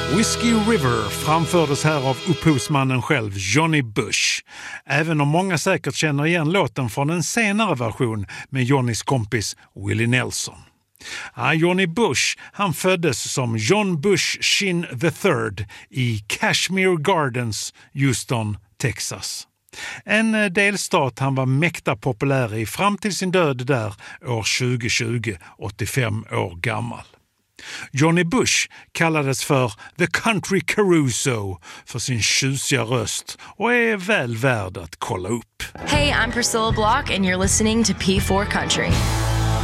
Whiskey River framfördes här av upphovsmannen själv, Johnny Bush. Även om många säkert känner igen låten från en senare version med Johnnys kompis Willie Nelson. Johnny Bush, han föddes som John Bush Shinn III i Kashmere Gardens, Houston, Texas. En delstat han var mäkta populär i fram till sin död där år 2020, 85 år gammal. Johnny Bush kallades för The Country Caruso för sin tjusiga röst och är väl värd att kolla upp. Hey, I'm Priscilla Block and you're listening to P4 Country.